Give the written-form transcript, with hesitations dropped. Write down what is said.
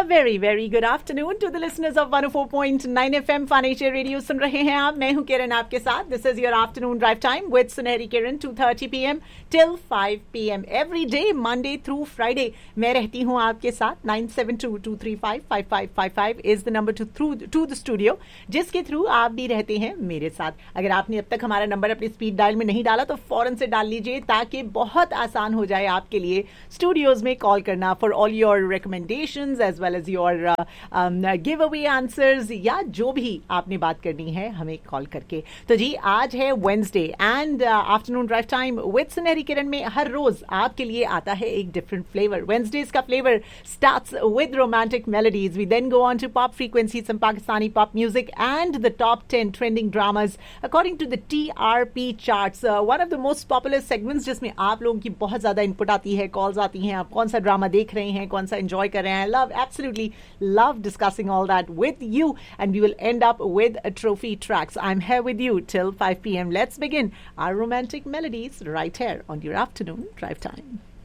Very very good afternoon to the listeners of 104.9 FM फानेशियल radio सुन रहे हैं आप. मैं हूं किरण आपके साथ. This is your afternoon drive time with सुनहरी किरण 2:30 PM till 5 PM every day Monday through Friday. मैं रहती हूं आपके साथ. 9722355555 is the number two the studio, जिसके थ्रू आप भी रहते हैं मेरे साथ. अगर आपने अब तक हमारा नंबर अपनी स्पीड डायल में नहीं डाला तो फौरन से डाल लीजिए, ताकि बहुत आसान हो जाए आपके लिए स्टूडियोज में कॉल करना for all your recommendations as well as your give away answers, या जो भी आपने बात करनी है हमें कॉल करके. तो जी, आज है Wednesday and afternoon drive time with सुनहरी किरण में हर रोज आपके लिए आता है एक डिफरेंट फ्लेवर. वेडनेसडेज का flavour starts with romantic melodies. We then go on to pop frequency, some Pakistani pop music and the top 10 trending dramas according to the TRP charts. One of the most popular segments जिसमें आप लोगों की बहुत ज्यादा input आती है, calls आती हैं, आप कौन सा ड्रामा देख रहे हैं, कौन सा एंजॉय कर रहे हैं. Absolutely love discussing all that with you, and we will end up with a trophy tracks. I'm here with you till 5 PM. Let's begin our romantic melodies right here on your afternoon drive time.